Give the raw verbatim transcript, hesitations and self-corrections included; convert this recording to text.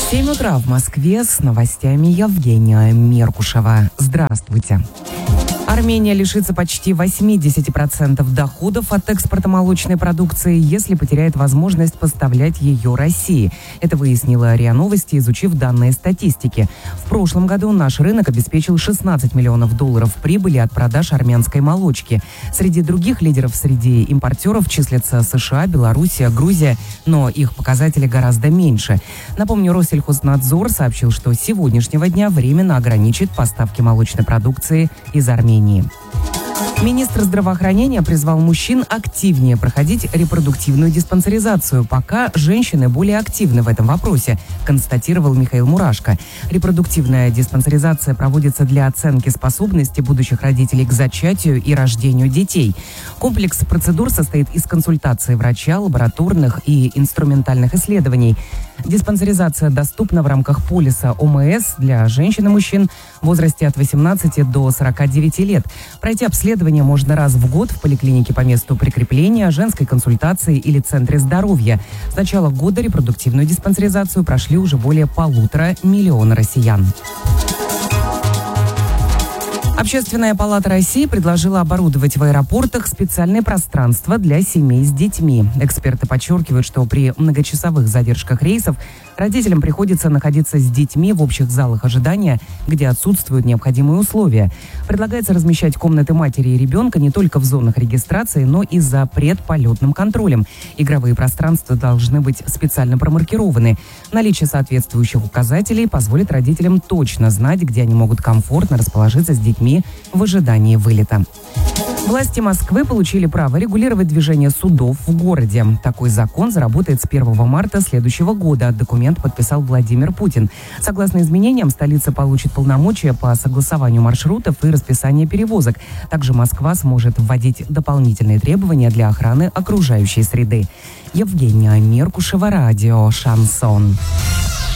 семь утра в Москве, с новостями Евгения Меркушева. Здравствуйте. Армения лишится почти восемьдесят процентов доходов от экспорта молочной продукции, если потеряет возможность поставлять ее России. Это выяснила РИА Новости, изучив данные статистики. В прошлом году наш рынок обеспечил шестнадцать миллионов долларов прибыли от продаж армянской молочки. Среди других лидеров среди импортеров числятся США, Белоруссия, Грузия, но их показатели гораздо меньше. Напомню, Россельхознадзор сообщил, что с сегодняшнего дня временно ограничит поставки молочной продукции из Армении. Министр здравоохранения призвал мужчин активнее проходить репродуктивную диспансеризацию, пока женщины более активны в этом вопросе, констатировал Михаил Мурашко. Репродуктивная диспансеризация проводится для оценки способности будущих родителей к зачатию и рождению детей. Комплекс процедур состоит из консультации врача, лабораторных и инструментальных исследований. Диспансеризация доступна в рамках полиса ОМС для женщин и мужчин в возрасте от восемнадцати до сорока девяти лет. Пройти обследование можно раз в год в поликлинике по месту прикрепления, женской консультации или центре здоровья. С начала года репродуктивную диспансеризацию прошли уже более полутора миллиона россиян. Общественная палата России предложила оборудовать в аэропортах специальные пространства для семей с детьми. Эксперты подчеркивают, что при многочасовых задержках рейсов родителям приходится находиться с детьми в общих залах ожидания, где отсутствуют необходимые условия. Предлагается размещать комнаты матери и ребенка не только в зонах регистрации, но и за предполетным контролем. Игровые пространства должны быть специально промаркированы. Наличие соответствующих указателей позволит родителям точно знать, где они могут комфортно расположиться с детьми в ожидании вылета. Власти Москвы получили право регулировать движение судов в городе. Такой закон заработает с первого марта следующего года. Документ подписал Владимир Путин. Согласно изменениям, столица получит полномочия по согласованию маршрутов и расписания перевозок. Также Москва сможет вводить дополнительные требования для охраны окружающей среды. Евгения Меркушева, радио «Шансон».